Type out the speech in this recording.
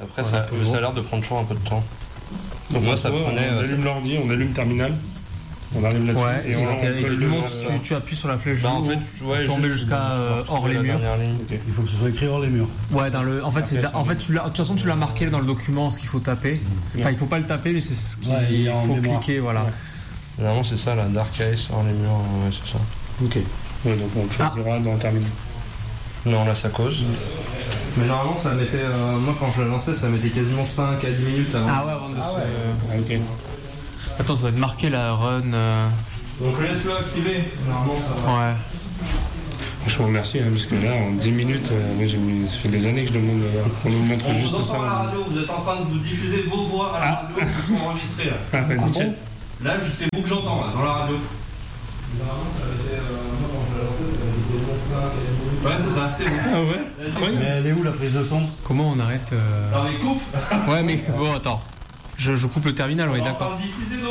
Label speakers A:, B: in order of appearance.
A: Après,
B: Voilà,
A: ça a l'air de prendre toujours un peu de temps.
C: Donc
A: moi, ça prenait.
C: On allume l'ordi, on allume Terminal. On arrive là-dessus.
B: Ouais, et tu montes, tu appuies sur la flèche
A: en fait,
B: pour tomber jusqu'à hors les murs.
C: Okay.
D: Il faut que ce soit écrit hors les murs.
B: Ouais, en fait, de toute façon, tu l'as marqué dans le document ce qu'il faut taper. Enfin, il faut pas le taper, mais c'est ce qu'il faut cliquer, voilà.
A: Normalement, c'est ça, la Dark Ice hors les murs, ouais, c'est ça.
C: Ok. Ouais, donc on le choisira dans Terminal.
A: Non, là, ça cause. Mais normalement, ça mettait. Moi, quand je la lançais, ça mettait quasiment 5 à 10 minutes avant.
B: Ah ouais, avant de
C: Ok.
B: Attends, ça doit être marqué la run.
A: Donc, laisse-le activer. Normalement, ça va.
B: Ouais.
C: Franchement, merci, hein, parce que là, en 10 minutes, moi, ça fait des années que je demande qu'on nous montre
A: On
C: juste
A: vous entend
C: ça.
A: à la radio, vous êtes en train de vous diffuser vos voix à la radio qui sont enregistrées là.
C: Ah, bah, nickel.
A: Là, c'est vous que j'entends là, dans la radio. Normalement, ça avait été. Moi, quand je l'ai lancé, ça avait été 5 à 10 minutes. Ouais, c'est ça, c'est bon.
C: Ah ouais.
D: Mais elle est où la prise de son?
B: Comment on arrête
A: Alors, mais coupe.
B: Ouais, mais bon, attends. Je coupe le terminal, on est
A: On est en
B: d'accord.
A: train de diffuser